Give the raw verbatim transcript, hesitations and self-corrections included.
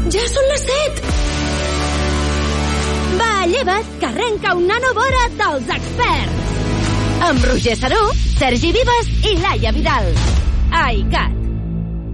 Ja són les set! Va, lleva't, que arrenca un nanovora dels experts! Amb Roger Saró, Sergi Vives i Laia Vidal. Ai, cat!